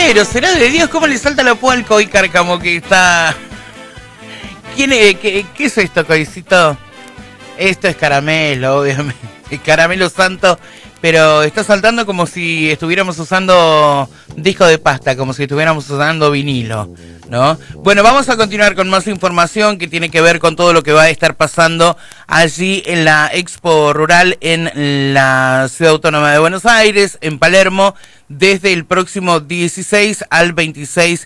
Milagro, será de Dios, cómo le salta la púa al Coy Cárcamo que está... ¿Quién es? ¿Qué es esto, Coycito? Esto es caramelo, obviamente, caramelo santo, pero está saltando como si estuviéramos usando disco de pasta, como si estuviéramos usando vinilo, ¿no? Bueno, vamos a continuar con más información que tiene que ver con todo lo que va a estar pasando allí en la Expo Rural en la Ciudad Autónoma de Buenos Aires, en Palermo, desde el próximo 16 al 26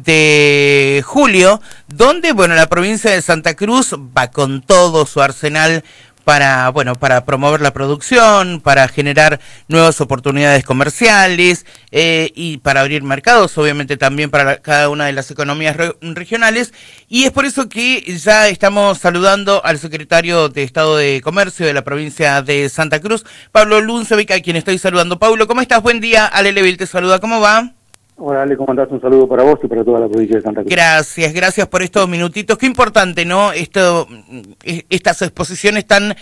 de julio, donde, bueno, la provincia de Santa Cruz va con todo su arsenal para promover la producción, para generar nuevas oportunidades comerciales y para abrir mercados, obviamente también para cada una de las economías regionales. Y es por eso que ya estamos saludando al secretario de Estado de Comercio de la provincia de Santa Cruz, Pablo Luncevic, a quien estoy saludando. Pablo, ¿cómo estás? Buen día. Ale Levil te saluda. ¿Cómo va? Hola Ale, ¿cómo andás? Un saludo para vos y para toda la provincia de Santa Cruz. Gracias por estos minutitos. Qué importante, ¿no? Estas exposiciones tan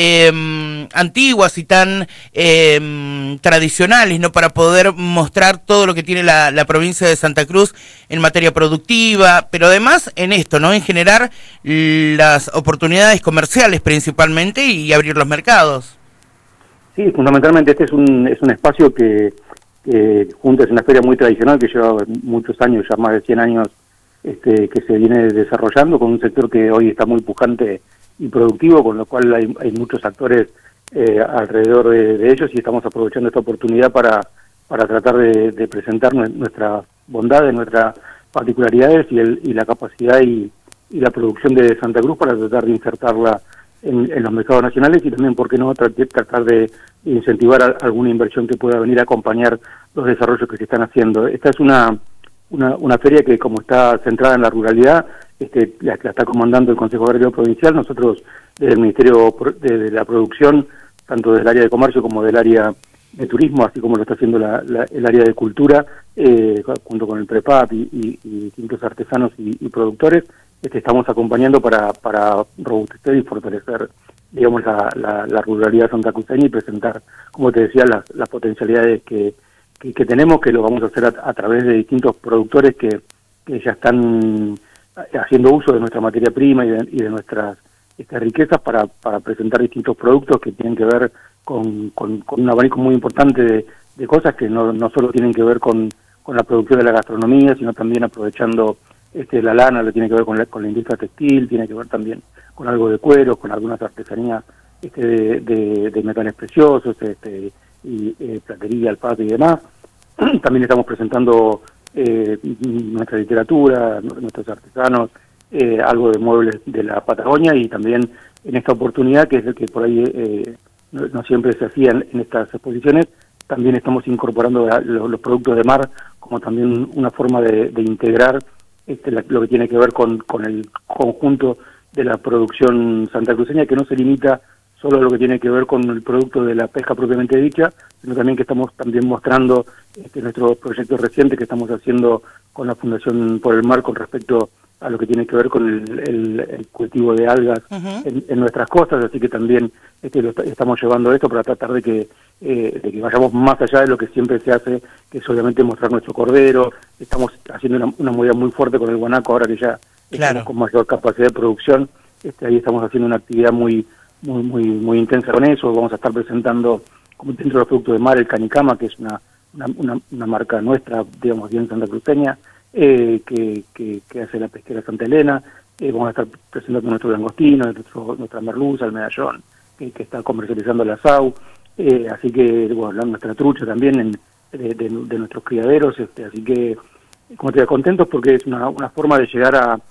antiguas y tan tradicionales, ¿no? Para poder mostrar todo lo que tiene la provincia de Santa Cruz en materia productiva, pero además en esto, ¿no? En generar las oportunidades comerciales principalmente y abrir los mercados. Sí, fundamentalmente este es un espacio que junto es una feria muy tradicional que lleva muchos años, ya más de 100 años, que se viene desarrollando con un sector que hoy está muy pujante y productivo, con lo cual hay muchos actores alrededor de ellos y estamos aprovechando esta oportunidad para tratar de presentar nuestras bondades, nuestras particularidades y la capacidad y la producción de Santa Cruz para tratar de insertarla en los mercados nacionales y también, ¿por qué no?, tratar de incentivar alguna inversión que pueda venir a acompañar los desarrollos que se están haciendo. Esta es una feria que, como está centrada en la ruralidad, la está comandando el Consejo Agrario Provincial. Nosotros, desde el Ministerio de la Producción, tanto del área de comercio como del área de turismo, así como lo está haciendo el área de cultura, junto con el PREPAP y distintos artesanos y productores, estamos acompañando para robustecer y fortalecer, digamos, la ruralidad santacruceña y presentar, como te decía, las potencialidades que tenemos, que lo vamos a hacer a través de distintos productores que ya están haciendo uso de nuestra materia prima y de nuestras riquezas para presentar distintos productos que tienen que ver con un abanico muy importante de cosas que no solo tienen que ver con la producción de la gastronomía, sino también aprovechando la lana, lo tiene que ver con la industria textil, tiene que ver también con algo de cuero, con algunas artesanías de metales preciosos, y platería, alpaca y demás. También estamos presentando nuestra literatura, nuestros artesanos, algo de muebles de la Patagonia, y también en esta oportunidad, que es el que por ahí no siempre se hacía en estas exposiciones, también estamos incorporando los productos de mar como también una forma de integrar lo que tiene que ver con el conjunto de la producción santacruceña, que no se limita solo a lo que tiene que ver con el producto de la pesca propiamente dicha, sino también que estamos también mostrando nuestro proyecto reciente que estamos haciendo con la Fundación por el Mar con respecto a lo que tiene que ver con el cultivo de algas en nuestras costas, así que también estamos llevando esto para tratar de que vayamos más allá de lo que siempre se hace, que es obviamente mostrar nuestro cordero. Estamos haciendo una movida muy fuerte con el guanaco, ahora que ya estamos con mayor capacidad de producción, ahí estamos haciendo una actividad muy intensa con eso. Vamos a estar presentando, como dentro de los productos de mar, el canicama, que es una marca nuestra, digamos, bien santacruceña, que hace la pesquera Santa Elena. Vamos a estar presentando nuestro langostino, nuestra merluza, el medallón, que está comercializando la SAU, así que, bueno, nuestra trucha también de nuestros criaderos, así que, como te digo, contentos porque es una forma de llegar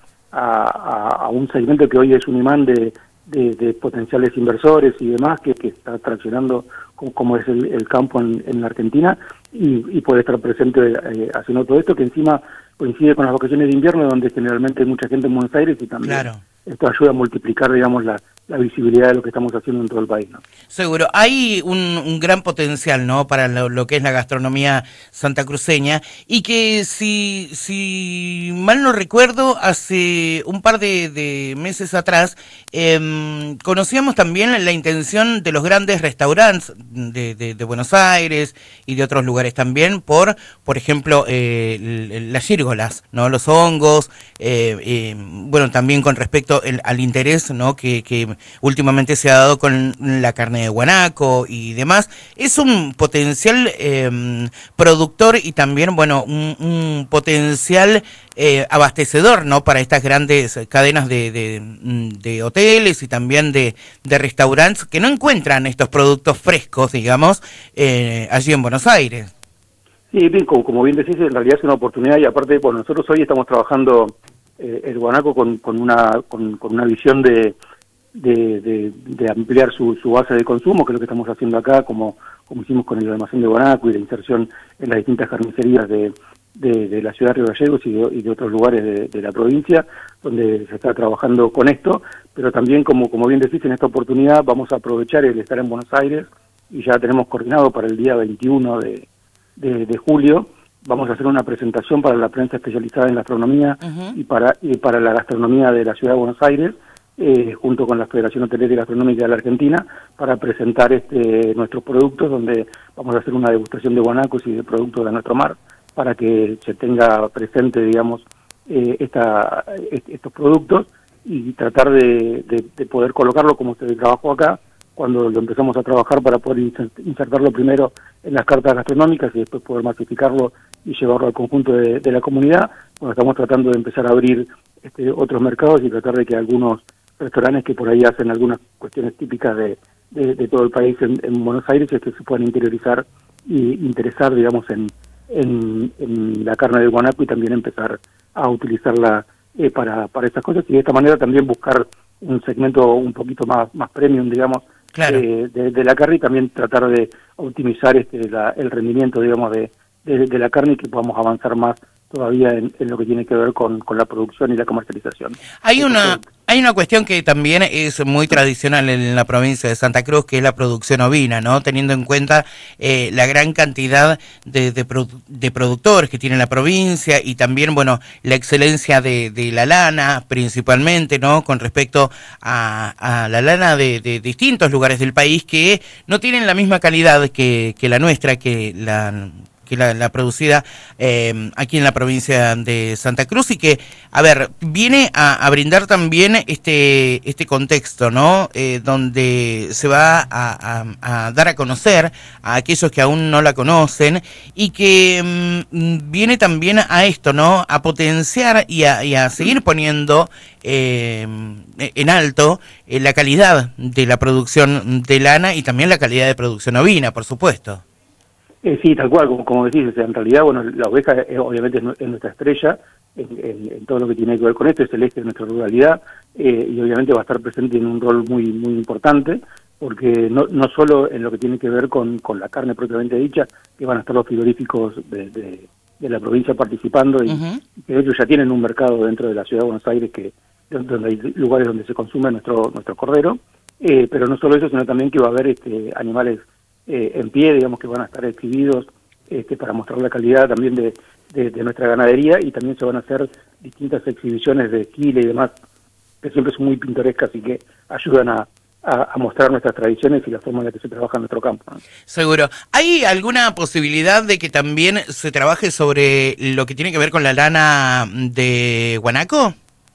a un segmento que hoy es un imán de potenciales inversores y demás, que está traccionando como es el campo en la Argentina, y poder estar presente haciendo todo esto, que encima coincide con las vacaciones de invierno, donde generalmente hay mucha gente en Buenos Aires, y también esto ayuda a multiplicar, digamos, la la visibilidad de lo que estamos haciendo en todo el país, ¿no? Seguro. Hay un gran potencial, ¿no?, para lo que es la gastronomía santacruceña, y que si mal no recuerdo, hace un par de meses atrás conocíamos también la intención de los grandes restaurantes de Buenos Aires y de otros lugares también por ejemplo, las gírgolas, ¿no?, los hongos, bueno, también con respecto al interés, ¿no?, que últimamente se ha dado con la carne de guanaco y demás. Es un potencial productor y también, bueno, un potencial abastecedor, ¿no?, para estas grandes cadenas de hoteles y también de restaurantes que no encuentran estos productos frescos, digamos, allí en Buenos Aires. Sí, bien, como bien decís, en realidad es una oportunidad, y aparte, bueno, nosotros hoy estamos trabajando el guanaco con una visión de ampliar su base de consumo, que es lo que estamos haciendo acá, como hicimos con el almacén de guanaco y la inserción en las distintas carnicerías de la ciudad de Río Gallegos y de otros lugares de la provincia, donde se está trabajando con esto, pero también, como bien decís, en esta oportunidad vamos a aprovechar el estar en Buenos Aires, y ya tenemos coordinado para el día 21 de julio, vamos a hacer una presentación para la prensa especializada en gastronomía y para la gastronomía de la ciudad de Buenos Aires, junto con la Federación Hotelera y Gastronómica de la Argentina, para presentar nuestros productos, donde vamos a hacer una degustación de guanacos y de productos de nuestro mar, para que se tenga presente, digamos, estos productos, y tratar de poder colocarlo como se trabajó acá, cuando lo empezamos a trabajar, para poder insertarlo primero en las cartas gastronómicas y después poder masificarlo y llevarlo al conjunto de la comunidad. Bueno, estamos tratando de empezar a abrir otros mercados y tratar de que algunos restaurantes que por ahí hacen algunas cuestiones típicas de todo el país en Buenos Aires, se puedan interiorizar y interesar, digamos, en la carne de guanaco, y también empezar a utilizarla para estas cosas, y de esta manera también buscar un segmento un poquito más premium, digamos, claro, de la carne, y también tratar de optimizar el rendimiento, digamos, de la carne, y que podamos avanzar más todavía en lo que tiene que ver con la producción y la comercialización. Hay una cuestión que también es muy tradicional en la provincia de Santa Cruz, que es la producción ovina, ¿no? Teniendo en cuenta la gran cantidad de productores que tiene la provincia, y también, bueno, la excelencia de la lana, principalmente, ¿no?, con respecto a la lana de distintos lugares del país, que no tienen la misma calidad que la nuestra, que la producida aquí en la provincia de Santa Cruz, y que, a ver, viene a brindar también este contexto, ¿no?, donde se va a dar a conocer a aquellos que aún no la conocen, y que viene también a esto, ¿no?, a potenciar y a seguir poniendo en alto la calidad de la producción de lana, y también la calidad de producción ovina, por supuesto. Sí, tal cual, como decís, o sea, en realidad, bueno, la oveja obviamente es nuestra estrella en todo lo que tiene que ver con esto, es el eje de nuestra ruralidad, y obviamente va a estar presente en un rol muy importante, porque no solo en lo que tiene que ver con la carne propiamente dicha, que van a estar los frigoríficos de la provincia participando, y que ellos ya tienen un mercado dentro de la ciudad de Buenos Aires, donde hay lugares donde se consume nuestro cordero, pero no solo eso, sino también que va a haber animales en pie, digamos, que van a estar exhibidos para mostrar la calidad también de nuestra ganadería, y también se van a hacer distintas exhibiciones de esquila y demás, que siempre son muy pintorescas y que ayudan a mostrar nuestras tradiciones y la forma en la que se trabaja en nuestro campo, ¿no? Seguro. ¿Hay alguna posibilidad de que también se trabaje sobre lo que tiene que ver con la lana de guanaco?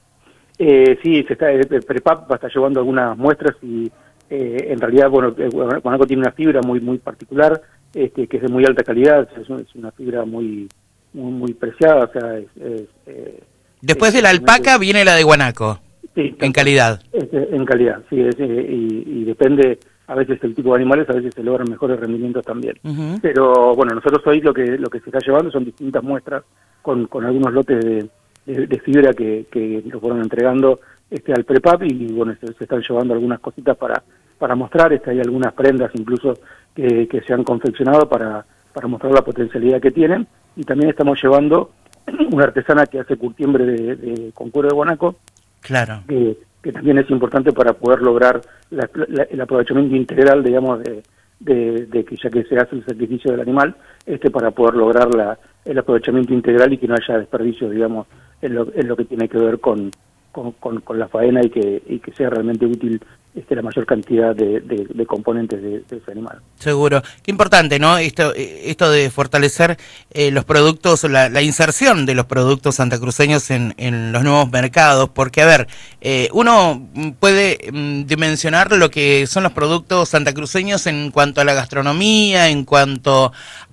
Sí, el PREPAP va a estar llevando algunas muestras, y en realidad, bueno, el guanaco tiene una fibra muy particular, que es de muy alta calidad, es una fibra muy preciada, o sea, después de la alpaca viene la de guanaco, sí, en calidad. En calidad, sí, y depende, a veces el tipo de animales, a veces se logran mejores rendimientos también. Pero bueno, nosotros hoy lo que se está llevando son distintas muestras con algunos lotes de fibra que nos fueron entregando al PREPAP, y bueno, se están llevando algunas cositas para mostrar. Hay algunas prendas incluso que se han confeccionado para mostrar la potencialidad que tienen, y también estamos llevando una artesana que hace curtiembre con cuero de guanaco, claro, que que también es importante para poder lograr el aprovechamiento integral, digamos, de que ya que se hace el sacrificio del animal, para poder lograr el aprovechamiento integral y que no haya desperdicios, digamos, en lo que tiene que ver con la faena y que sea realmente útil la mayor cantidad de componentes de ese animal. Seguro. Qué importante, ¿no? Esto de fortalecer los productos, la inserción de los productos santacruceños en los nuevos mercados, porque, a ver, uno puede dimensionar lo que son los productos santacruceños en cuanto a la gastronomía, en cuanto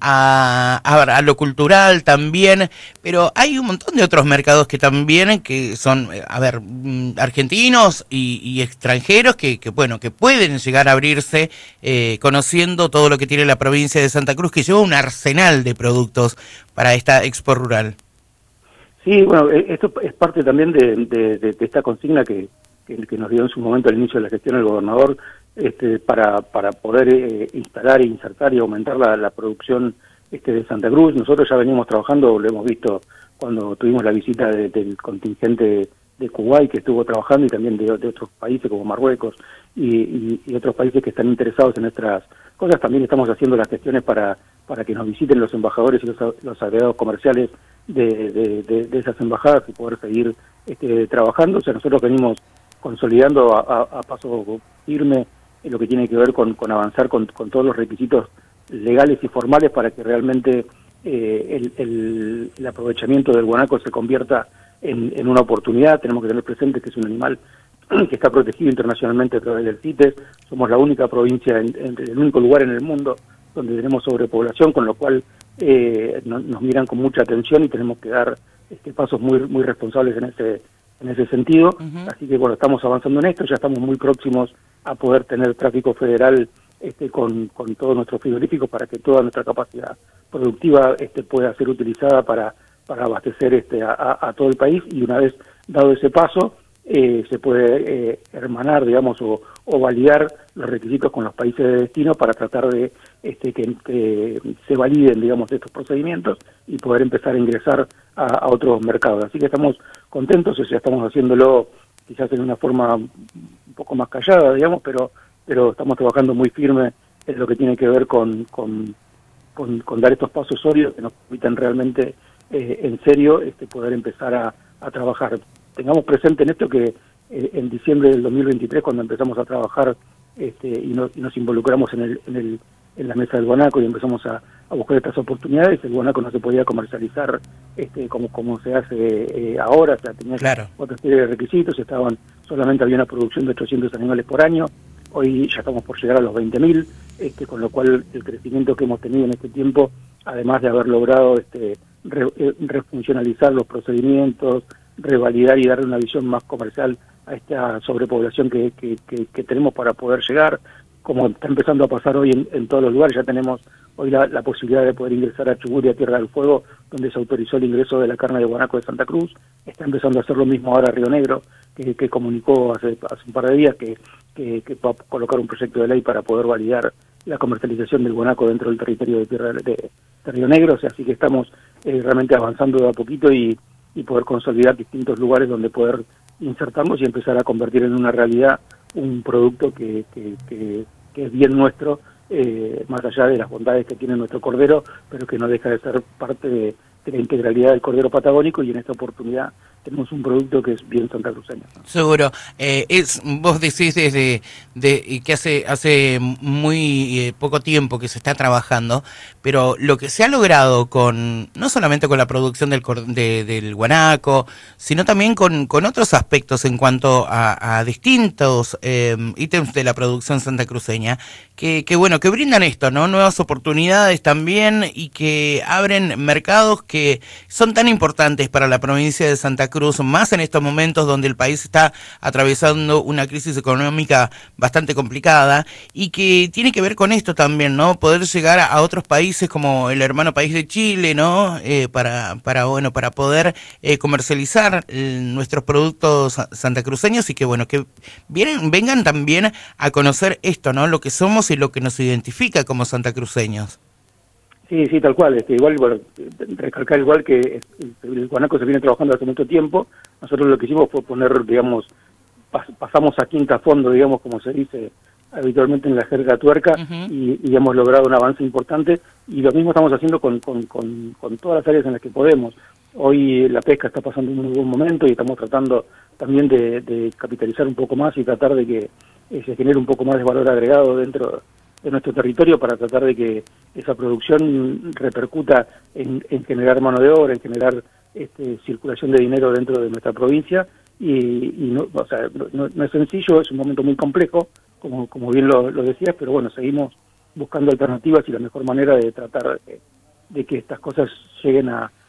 a lo cultural también, pero hay un montón de otros mercados que también, que son, argentinos y extranjeros que pueden llegar a abrirse conociendo todo lo que tiene la provincia de Santa Cruz, que lleva un arsenal de productos para esta Expo Rural. Sí, bueno, esto es parte también de esta consigna que nos dio en su momento al inicio de la gestión el gobernador, para poder instalar, insertar y aumentar la producción de Santa Cruz. Nosotros ya venimos trabajando, lo hemos visto cuando tuvimos la visita del contingente de Kuwait, que estuvo trabajando, y también de otros países como Marruecos y otros países que están interesados en nuestras cosas. También estamos haciendo las gestiones para que nos visiten los embajadores y los agregados comerciales de esas embajadas y poder seguir trabajando. O sea, nosotros venimos consolidando a paso firme en lo que tiene que ver con avanzar con todos los requisitos legales y formales para que realmente el aprovechamiento del guanaco se convierta en una oportunidad. Tenemos que tener presente que es un animal que está protegido internacionalmente a través del CITES. Somos la única provincia, el único lugar en el mundo donde tenemos sobrepoblación, con lo cual nos miran con mucha atención y tenemos que dar pasos muy responsables en ese sentido. Uh-huh. Así que bueno, estamos avanzando en esto, ya estamos muy próximos a poder tener tráfico federal con todos nuestros frigoríficos, para que toda nuestra capacidad productiva pueda ser utilizada para abastecer a todo el país, y una vez dado ese paso se puede hermanar, digamos, o validar los requisitos con los países de destino para tratar de que se validen, digamos, estos procedimientos y poder empezar a ingresar a otros mercados. Así que estamos contentos, o sea, estamos haciéndolo quizás en una forma un poco más callada, digamos, pero estamos trabajando muy firme en lo que tiene que ver con dar estos pasos sólidos que nos permitan realmente en serio poder empezar a trabajar. Tengamos presente en esto que en diciembre del 2023, cuando empezamos a trabajar y nos involucramos en la mesa del guanaco y empezamos a buscar estas oportunidades, el guanaco no se podía comercializar como se hace ahora. O sea, tenía otra serie de requisitos, solamente había una producción de 800 animales por año. Hoy ya estamos por llegar a los 20.000, con lo cual el crecimiento que hemos tenido en este tiempo, además de haber logrado refuncionalizar los procedimientos, revalidar y darle una visión más comercial a esta sobrepoblación que tenemos para poder llegar, como está empezando a pasar hoy en todos los lugares. Ya tenemos hoy la posibilidad de poder ingresar a Chubut y a Tierra del Fuego, donde se autorizó el ingreso de la carne de guanaco de Santa Cruz. Está empezando a hacer lo mismo ahora Río Negro, que comunicó hace un par de días que va a colocar un proyecto de ley para poder validar la comercialización del guanaco dentro del territorio de Río Negro. O sea, así que estamos realmente avanzando de a poquito y poder consolidar distintos lugares donde poder insertarnos y empezar a convertir en una realidad un producto que es bien nuestro, más allá de las bondades que tiene nuestro cordero, pero que no deja de ser parte de la integralidad del cordero patagónico, y en esta oportunidad tenemos un producto que es bien santacruceño. Seguro. Vos decís que hace muy poco tiempo que se está trabajando, pero lo que se ha logrado no solamente con la producción del guanaco, sino también con otros aspectos en cuanto a distintos ítems de la producción santacruceña, que brindan esto, ¿no? Nuevas oportunidades también, y que abren mercados que son tan importantes para la provincia de Santa Cruz, más en estos momentos donde el país está atravesando una crisis económica bastante complicada, y que tiene que ver con esto también, ¿no? Poder llegar a otros países como el hermano país de Chile, ¿no? Para poder comercializar nuestros productos santacruceños, y que vengan también a conocer esto, ¿no? Lo que somos y lo que nos identifica como santacruceños. Sí, tal cual. Recalcar igual que el guanaco se viene trabajando hace mucho tiempo. Nosotros lo que hicimos fue poner, digamos, pasamos a quinta fondo, digamos, como se dice habitualmente en la jerga tuerca, y hemos logrado un avance importante, y lo mismo estamos haciendo con todas las áreas en las que podemos. Hoy la pesca está pasando un muy buen momento y estamos tratando también de capitalizar un poco más y tratar de que se genere un poco más de valor agregado dentro de nuestro territorio, para tratar de que esa producción repercuta en generar mano de obra, en generar circulación de dinero dentro de nuestra provincia, y no, o sea, no es sencillo, es un momento muy complejo, como bien lo decías, pero bueno, seguimos buscando alternativas y la mejor manera de tratar de que estas cosas lleguen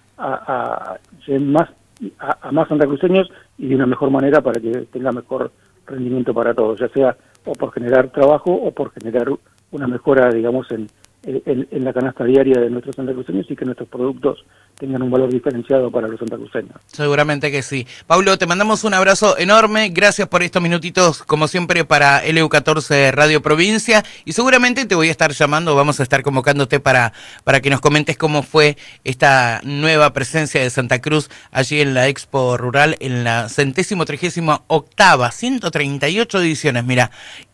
lleguen más a más santacruceños, y de una mejor manera para que tenga mejor rendimiento para todos, ya sea o por generar trabajo o por generar una mejora, digamos, en la canasta diaria de nuestros santacruceños, y que nuestros productos tengan un valor diferenciado para los santacruceños. Seguramente que sí. Paulo, te mandamos un abrazo enorme, gracias por estos minutitos, como siempre, para LU14 Radio Provincia, y seguramente te voy a estar llamando, vamos a estar convocándote para que nos comentes cómo fue esta nueva presencia de Santa Cruz allí en la Expo Rural, en la 138ª, 138 ediciones, mira,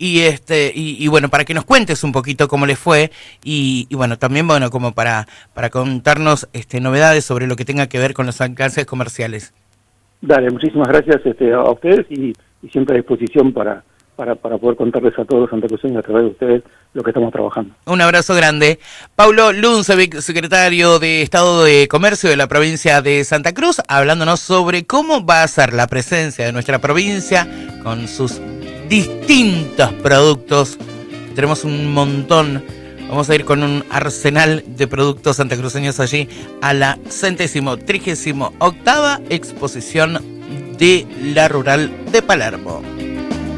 y bueno, para que nos cuentes un poquito cómo les fue, y bueno, también, bueno, como para contarnos novedades sobre lo que tenga que ver con los alcances comerciales. Dale, muchísimas gracias a ustedes, y siempre a disposición para poder contarles a todos los santacruceños a través de ustedes lo que estamos trabajando. Un abrazo grande. Paulo Luncevic, secretario de Estado de Comercio de la provincia de Santa Cruz, hablándonos sobre cómo va a ser la presencia de nuestra provincia con sus distintos productos. Tenemos un montón. Vamos a ir con un arsenal de productos santacruceños allí a la 138ª exposición de la Rural de Palermo.